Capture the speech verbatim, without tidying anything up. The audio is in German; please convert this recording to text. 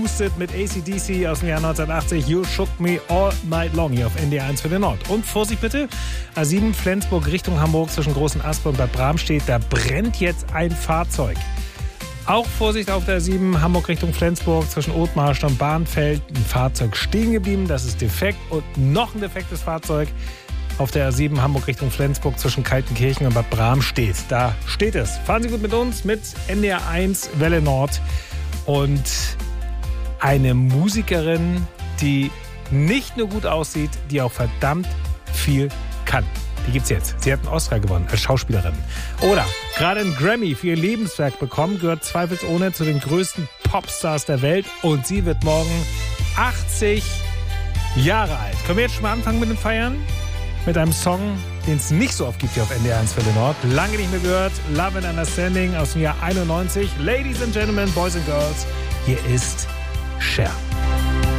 gepustet mit A C D C aus dem Jahr neunzehnhundertachtzig. You Shook Me All Night Long hier auf N D R eins für den Nord. Und Vorsicht bitte, A sieben Flensburg Richtung Hamburg zwischen Großen Aspe und Bad Bramstedt. Da brennt jetzt ein Fahrzeug. Auch Vorsicht auf der A sieben Hamburg Richtung Flensburg zwischen Othmarsch und Bahnfeld. Ein Fahrzeug stehen geblieben, das ist defekt. Und noch ein defektes Fahrzeug auf der A sieben Hamburg Richtung Flensburg zwischen Kaltenkirchen und Bad Bramstedt. Da steht es. Fahren Sie gut mit uns, mit N D R eins Welle Nord. Und eine Musikerin, die nicht nur gut aussieht, die auch verdammt viel kann. Die gibt's jetzt. Sie hat einen Oscar gewonnen als Schauspielerin. Oder gerade einen Grammy für ihr Lebenswerk bekommen, gehört zweifelsohne zu den größten Popstars der Welt. Und sie wird morgen achtzig Jahre alt. Können wir jetzt schon mal anfangen mit dem Feiern? Mit einem Song, den es nicht so oft gibt hier auf N D R eins Welle Nord. Lange nicht mehr gehört. Love and Understanding aus dem Jahr einundneunzig. Ladies and Gentlemen, Boys and Girls, hier ist Cher.